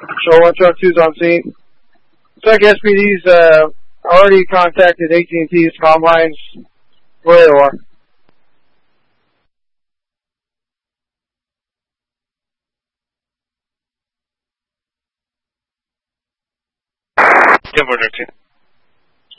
So 1 truck 2's on scene. Looks like SPD's already contacted AT&T's comm lines where they are. Denver 13.